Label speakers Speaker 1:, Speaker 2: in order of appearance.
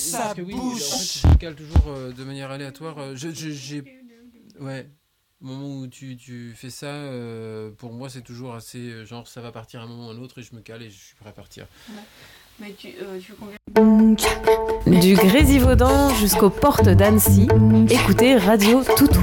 Speaker 1: sa
Speaker 2: Parce que oui, en
Speaker 1: bouche.
Speaker 2: fait, je cale toujours de manière aléatoire. Ouais, au moment où tu fais ça, pour moi, c'est toujours assez. Genre, ça va partir à un moment ou à un autre et je me cale et je suis prêt à partir.
Speaker 3: Mais tu conviens.
Speaker 4: Du Grésivaudan jusqu'aux portes d'Annecy, écoutez Radio Toutou.